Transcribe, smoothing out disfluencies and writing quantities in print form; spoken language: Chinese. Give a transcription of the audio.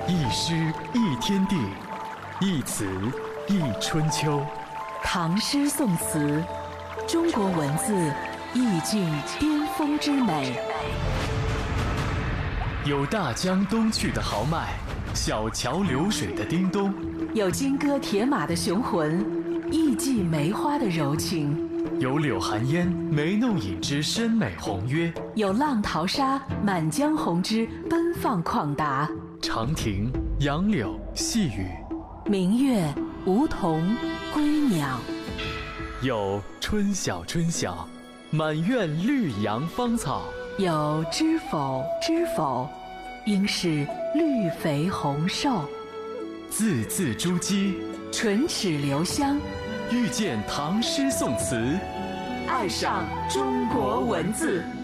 一诗一天地，一词一春秋。 唐诗宋词，中国文字意境巅峰之美。 有大江东去的豪迈，小桥流水的叮咚； 有金戈铁马的雄浑，艺伎梅花的柔情； 有柳寒烟眉弄影之深美宏约； 有浪淘沙满江红之奔放旷达。 长亭、杨柳、细雨， 明月、梧桐、归鸟。 有春晓春晓，满院绿杨芳草； 有知否知否，应是绿肥红瘦。 字字珠玑， 唇齿留香。 遇见唐诗宋词， 爱上中国文字。